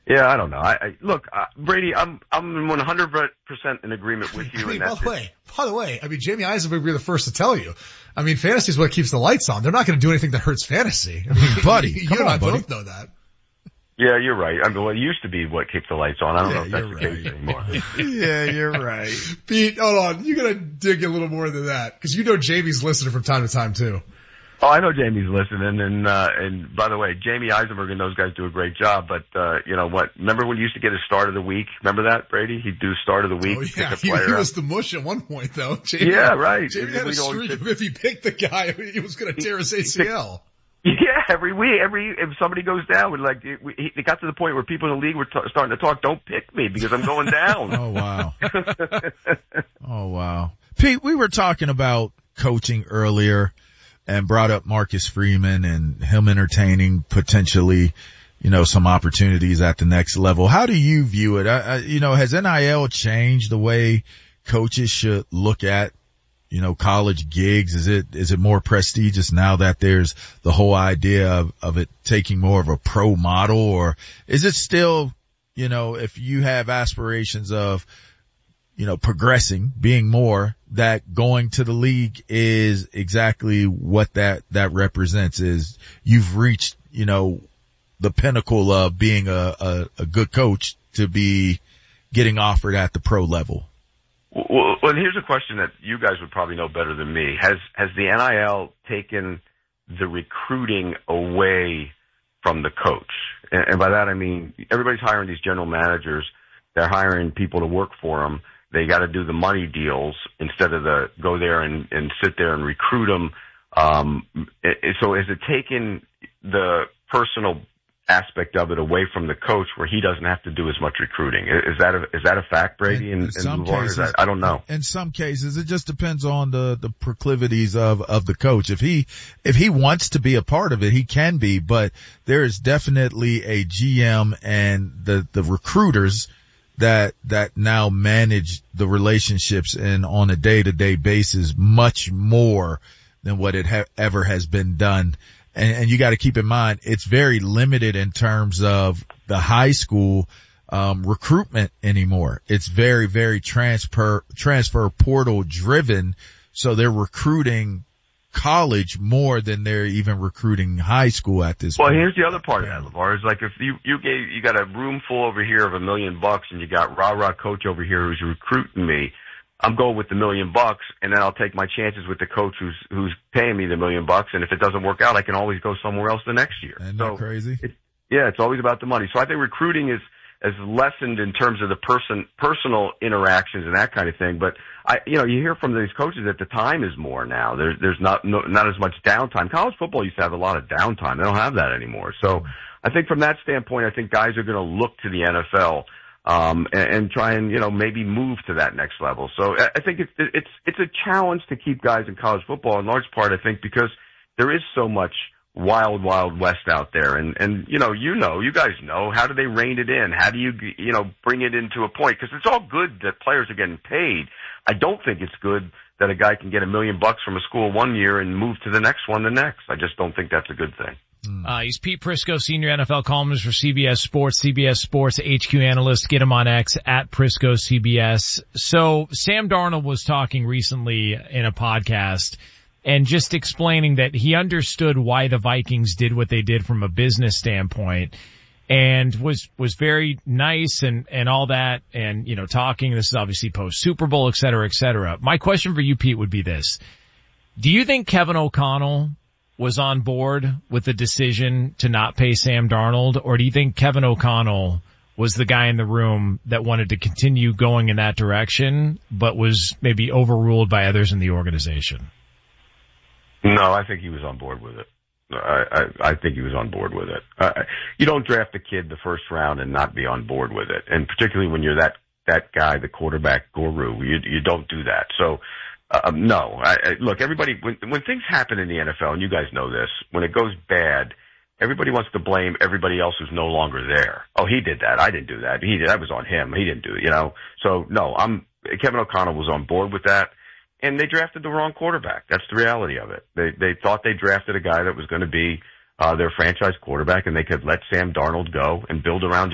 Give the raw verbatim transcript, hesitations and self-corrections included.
Yeah, I don't know. I, I look, uh, Brady, I'm I'm one hundred percent in agreement with you. I mean, and by that's the way, by the way, I mean Jamie Eisenberg would be the first to tell you. I mean, fantasy is what keeps the lights on. They're not going to do anything that hurts fantasy. I mean, buddy, you, come you and on, I buddy. both know that. Yeah, you're right. I mean, well, it used to be what keeps the lights on. I don't Yeah, know if that's you're the right. case anymore. Yeah, you're right. Pete, hold on. You got to dig a little more than that because you know Jamie's listening from time to time too. Oh, I know Jamie's listening, and uh, and by the way, Jamie Eisenberg and those guys do a great job. But uh, you know what? Remember when you used to get a start of the week? Remember that, Brady? He'd do start of the week. Oh yeah, pick a he, player he up. was the mush at one point though. Jamie, Yeah, right. Jamie had a We'd always streak sit- of if he picked the guy, he was going to tear his A C L. Yeah, every week, every if somebody goes down, we'd like it, we, it got to the point where people in the league were t- starting to talk. Don't pick me because I'm going down. Oh wow. Oh wow. Pete, we were talking about coaching earlier and brought up Marcus Freeman and him entertaining potentially, you know, some opportunities at the next level. How do you view it? I, I, you know, has N I L changed the way coaches should look at, you know, college gigs? Is it, is it more prestigious now that there's the whole idea of, of it taking more of a pro model, or is it still, you know, if you have aspirations of, you know, progressing, being more, that going to the league is exactly what that, that represents, is you've reached, you know, the pinnacle of being a, a, a good coach to be getting offered at the pro level? Well, well, here's a question that you guys would probably know better than me. Has has the N I L taken the recruiting away from the coach? And, and by that I mean everybody's hiring these general managers. They're hiring people to work for them. They got to do the money deals instead of the go there and, and sit there and recruit them. Um, it, so has it taken the personal aspect of it away from the coach where he doesn't have to do as much recruiting? Is that a, is that a fact, Brady? In, in, in some in cases, cases, I don't know. In some cases, it just depends on the, the proclivities of, of the coach. If he, if he wants to be a part of it, he can be, but there is definitely a G M and the, the recruiters that, that now manage the relationships and on a day to day basis much more than what it ha- ever has been done. And, and you got to keep in mind, it's very limited in terms of the high school, um, recruitment anymore. It's very, very transfer, transfer portal driven. So they're recruiting college more than they're even recruiting high school at this well, point. Well, here's the other part of that, LeVar, is like if you, you gave, you got a room full over here of a million bucks and you got rah-rah coach over here who's recruiting me, I'm going with the million bucks, and then I'll take my chances with the coach who's who's paying me the million bucks. And if it doesn't work out, I can always go somewhere else the next year. Isn't so that crazy? It, yeah, it's always about the money. So I think recruiting is is lessened in terms of the person personal interactions and that kind of thing. But I, you know, you hear from these coaches that the time is more now. There's there's not no, not as much downtime. College football used to have a lot of downtime. They don't have that anymore. So I think from that standpoint, I think guys are going to look to the N F L. Um, and, and try and, you know, maybe move to that next level. So I, I think it's, it's, it's a challenge to keep guys in college football in large part, I think, because there is so much wild, wild west out there. And, and, you know, you know, you guys know, how do they rein it in? How do you, you know, bring it into a point? Cause it's all good that players are getting paid. I don't think it's good that a guy can get a million bucks from a school one year and move to the next one the next. I just don't think that's a good thing. Uh, he's Pete Prisco, senior N F L columnist for C B S Sports, C B S Sports H Q analyst. Get him on X at Prisco C B S. So Sam Darnold was talking recently in a podcast and just explaining that he understood why the Vikings did what they did from a business standpoint, and was, was very nice and, and all that. And, you know, talking, this is obviously post Super Bowl, et cetera, et cetera. My question for you, Pete, would be this. Do you think Kevin O'Connell was on board with the decision to not pay Sam Darnold, or do you think Kevin O'Connell was the guy in the room that wanted to continue going in that direction, but was maybe overruled by others in the organization? No, I think he was on board with it. I, I, I think he was on board with it. Uh, you don't draft a kid the first round and not be on board with it, and particularly when you're that that guy, the quarterback guru, you you don't do that. So. Um, no, I, I, look, everybody, when, when things happen in the N F L, and you guys know this, when it goes bad, everybody wants to blame everybody else who's no longer there. Oh, he did that. I didn't do that. He did. That was on him. He didn't do it, you know. So, no, I'm, Kevin O'Connell was on board with that, and they drafted the wrong quarterback. That's the reality of it. They, they thought they drafted a guy that was going to be, uh, their franchise quarterback, and they could let Sam Darnold go and build around